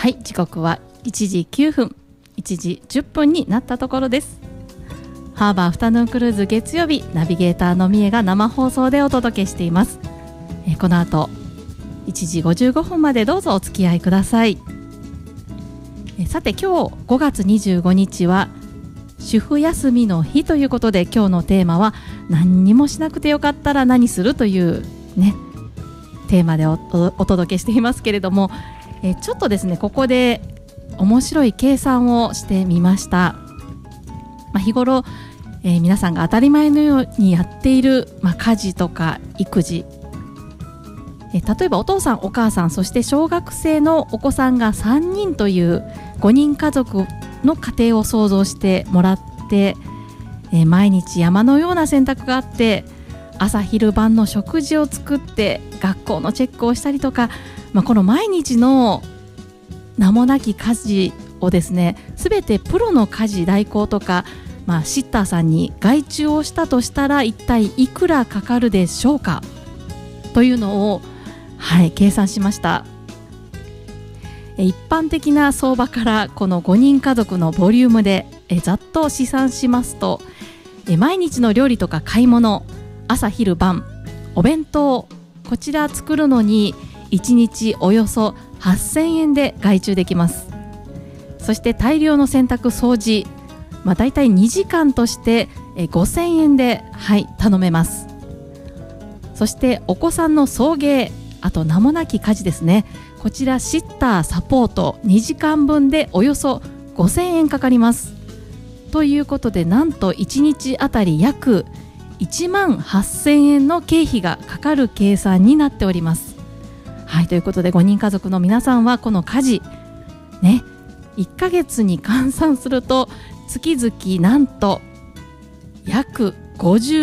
はい、時刻は1時9分、1時10分になったところです。ハーバーアフタヌーンクルーズ月曜日、ナビゲーターのみえが生放送でお届けしています。この後1時55分までどうぞお付き合いください。さて、今日5月25日は主婦休みの日ということで、今日のテーマは何にもしなくてよかったら何するというね、テーマで お届けしていますけれども、ちょっとですね、ここで面白い計算をしてみました。日頃、皆さんが当たり前のようにやっている、家事とか育児、例えばお父さんお母さん、そして小学生のお子さんが3人という5人家族の家庭を想像してもらって、毎日山のような洗濯があって、朝昼晩の食事を作って学校のチェックをしたりとか、この毎日の名もなき家事をですね、すべてプロの家事代行とか、シッターさんに外注をしたとしたら一体いくらかかるでしょうかというのを、計算しました。一般的な相場からこの5人家族のボリュームでざっと試算しますと、毎日の料理とか買い物、朝昼晩お弁当、こちら作るのに1日およそ8000円で外注できます。そして大量の洗濯掃除、だいたい2時間として5000円で、頼めます。そしてお子さんの送迎、あと名もなき家事ですね、こちらシッターサポート2時間分でおよそ5000円かかります。ということで、なんと1日あたり約1万8000円の経費がかかる計算になっております。ということで、5人家族の皆さんはこの家事ね、1ヶ月に換算すると月々なんと約50